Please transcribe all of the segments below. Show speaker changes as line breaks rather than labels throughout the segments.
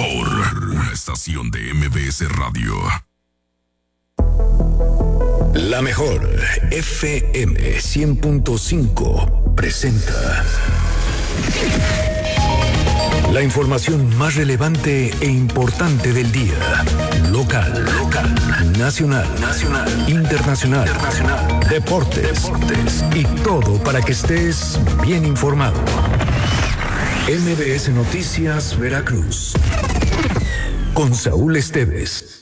mejor, una estación de MBS Radio.
La mejor FM 100.5 presenta la información más relevante e importante del día. Local, nacional, internacional, deportes y todo para que estés bien informado. MBS Noticias Veracruz con Saúl Esteves.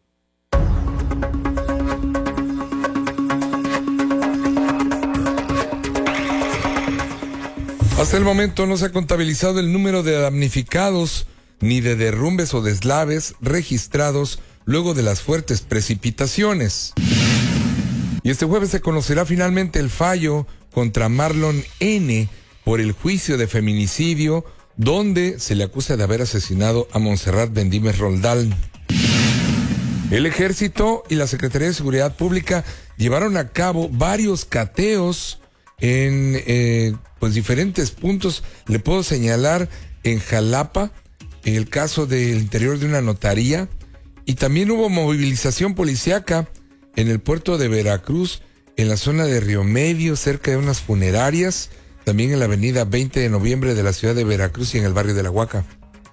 Hasta el momento no se ha contabilizado el número de damnificados ni de derrumbes o deslaves registrados luego de las fuertes precipitaciones. Y este jueves se conocerá finalmente el fallo contra Marlon N. por el juicio de feminicidio, donde se le acusa de haber asesinado a Montserrat Bendímez Roldán. El Ejército y la Secretaría de Seguridad Pública llevaron a cabo varios cateos en diferentes puntos. Le puedo señalar en Jalapa, en el caso del interior de una notaría, y también hubo movilización policíaca en el puerto de Veracruz, en la zona de Río Medio, cerca de unas funerarias, también en la avenida 20 de noviembre de la ciudad de Veracruz y en el barrio de La Huaca.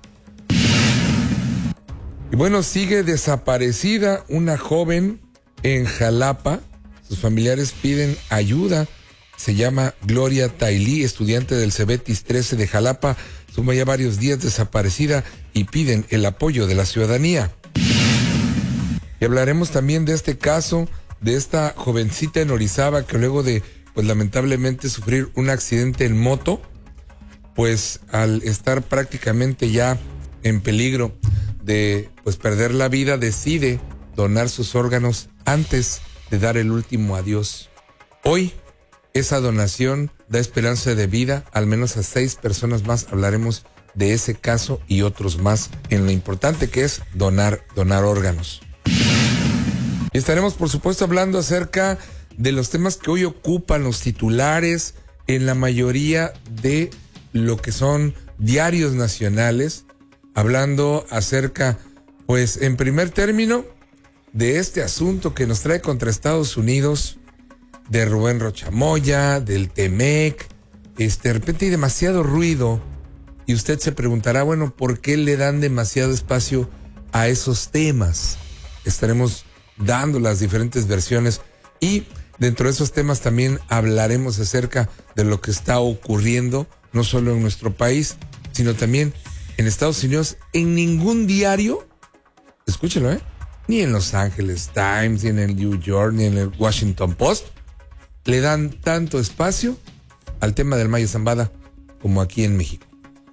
Y bueno, sigue desaparecida una joven en Jalapa. Sus familiares piden ayuda. Se llama Gloria Tailí, estudiante del Cebetis 13 de Jalapa. Suma ya varios días desaparecida y piden el apoyo de la ciudadanía. Y hablaremos también de este caso, de esta jovencita en Orizaba que luego de, lamentablemente sufrir un accidente en moto, al estar prácticamente ya en peligro de, perder la vida, decide donar sus órganos antes de dar el último adiós. Hoy, esa donación da esperanza de vida al menos a 6 personas más. Hablaremos de ese caso y otros más en lo importante que es donar órganos. Y estaremos, por supuesto, hablando acerca de los temas que hoy ocupan los titulares en la mayoría de lo que son diarios nacionales, hablando acerca, en primer término, de este asunto que nos trae contra Estados Unidos, de Rubén Rocha Moya, del TEMEC. De repente hay demasiado ruido y usted se preguntará, ¿por qué le dan demasiado espacio a esos temas? Estaremos dando las diferentes versiones y dentro de esos temas también hablaremos acerca de lo que está ocurriendo, no solo en nuestro país, sino también en Estados Unidos. En ningún diario, escúchelo, ni en Los Angeles Times, ni en el New York, ni en el Washington Post, le dan tanto espacio al tema del Mayo Zambada como aquí en México.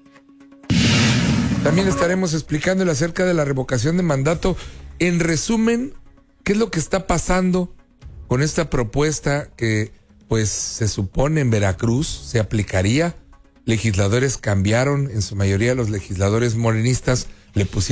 También estaremos explicándole acerca de la revocación de mandato. En resumen, ¿qué es lo que está pasando con esta propuesta que, se supone en Veracruz se aplicaría? Legisladores cambiaron, en su mayoría los legisladores morenistas le pusieron